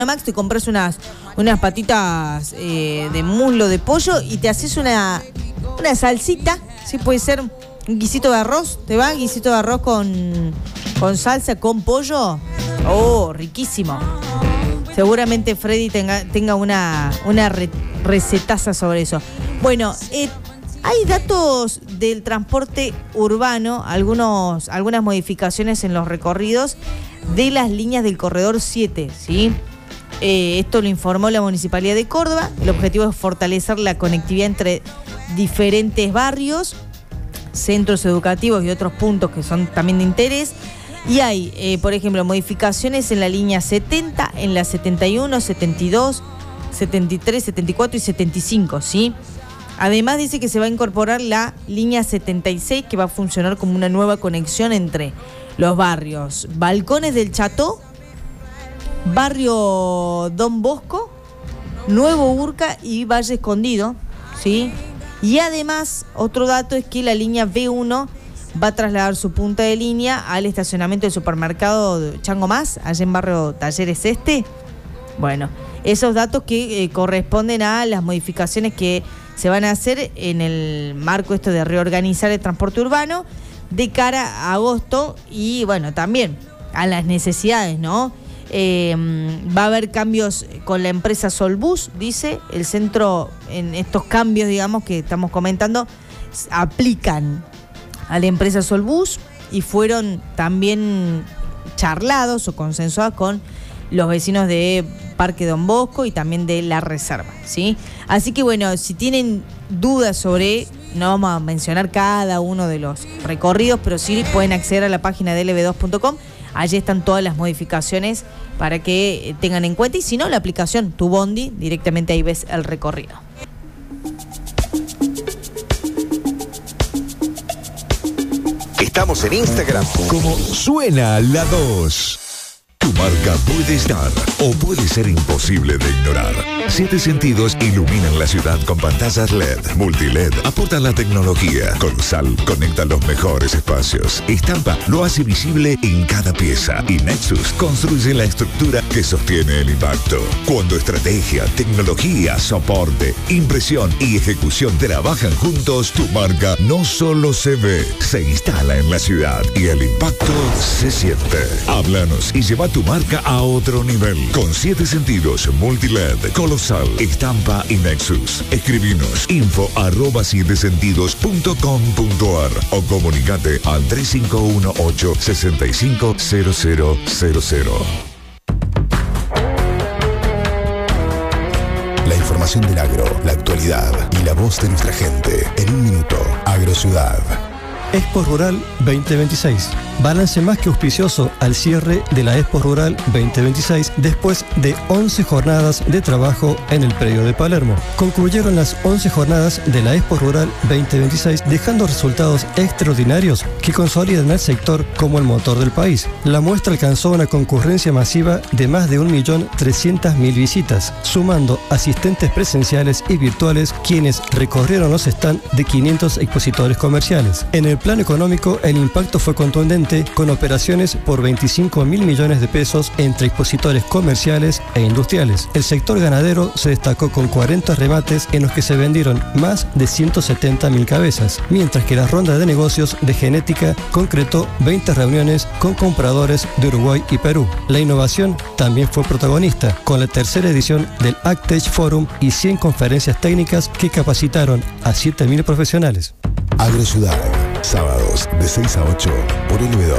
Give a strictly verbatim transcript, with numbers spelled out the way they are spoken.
Max, te compras unas, unas patitas eh, de muslo de pollo y te haces una, una salsita, ¿sí? Puede ser un guisito de arroz, ¿te va? Guisito de arroz con, con salsa, con pollo. Oh, riquísimo. Seguramente Freddy tenga, tenga una, una re, recetaza sobre eso. Bueno, eh, hay datos del transporte urbano, algunos, algunas modificaciones en los recorridos de las líneas del corredor siete, ¿sí? Eh, esto lo informó la Municipalidad de Córdoba. El objetivo es fortalecer la conectividad entre diferentes barrios, centros educativos y otros puntos que son también de interés. Y hay, eh, por ejemplo, modificaciones en la línea setenta, en la setenta y uno, setenta y dos, setenta y tres, setenta y cuatro y setenta y cinco, ¿sí? Además dice que se va a incorporar la línea setenta y seis, que va a funcionar como una nueva conexión entre los barrios Balcones del Cható, Barrio Don Bosco, Nuevo Urca y Valle Escondido, ¿sí? Y además, otro dato es que la línea B uno va a trasladar su punta de línea al estacionamiento del supermercado Chango Más, allá en Barrio Talleres Este. Bueno, esos datos que eh, corresponden a las modificaciones que se van a hacer en el marco esto de reorganizar el transporte urbano de cara a agosto y, bueno, también a las necesidades, ¿no? Eh, va a haber cambios con la empresa Solbus, dice, el centro, en estos cambios, digamos, que estamos comentando, aplican a la empresa Solbus y fueron también charlados o consensuados con los vecinos de Parque Don Bosco y también de La Reserva, ¿sí? Así que, bueno, si tienen dudas sobre, no vamos a mencionar cada uno de los recorridos, pero sí pueden acceder a la página de L B dos punto com. Allí están todas las modificaciones para que tengan en cuenta. Y si no, la aplicación Tu Bondi, directamente ahí ves el recorrido. Estamos en Instagram como Suena la dos. Tu marca puede estar o puede ser imposible de ignorar. Siete Sentidos iluminan la ciudad con pantallas L E D, multi-L E D, aportan la tecnología. Colosal conecta los mejores espacios. Estampa lo hace visible en cada pieza. Y Nexus construye la estructura que sostiene el impacto. Cuando estrategia, tecnología, soporte, impresión y ejecución trabajan juntos, tu marca no solo se ve, se instala en la ciudad y el impacto se siente. Háblanos y lleva tu marca a otro nivel. Con Siete Sentidos, multi-L E D, Colosal, Estampa y Nexus. Escribinos info arroba siete sentidos punto com punto ar o comunicate al tres cinco uno ocho, seis cinco cero cero cero cero. La información del agro, la actualidad y la voz de nuestra gente en un minuto. Agrociudad. Expo Rural veinte veintiséis. Balance más que auspicioso al cierre de la Expo Rural veinte veintiséis después de once jornadas de trabajo en el predio de Palermo. Concluyeron las once jornadas de la Expo Rural veinte veintiséis dejando resultados extraordinarios que consolidan al sector como el motor del país. La muestra alcanzó una concurrencia masiva de más de un millón trescientas mil visitas, sumando asistentes presenciales y virtuales quienes recorrieron los stands de quinientos expositores comerciales. En el plano económico, el impacto fue contundente con operaciones por veinticinco mil millones de pesos entre expositores comerciales e industriales. El sector ganadero se destacó con cuarenta remates en los que se vendieron más de ciento setenta mil cabezas, mientras que la ronda de negocios de genética concretó veinte reuniones con compradores de Uruguay y Perú. La innovación también fue protagonista, con la tercera edición del AgTech Forum y cien conferencias técnicas que capacitaron a siete mil profesionales. Agrociudad, sábados de seis a ocho por L B dos.